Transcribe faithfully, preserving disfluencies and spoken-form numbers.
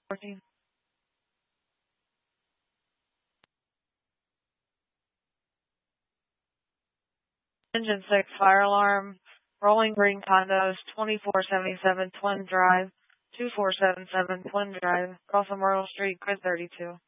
fourteen. Engine six, fire alarm. Rolling Green Condos, twenty-four seventy-seven Twin Drive, two four seven seven Twin Drive, Cross Memorial Street, grid thirty-two.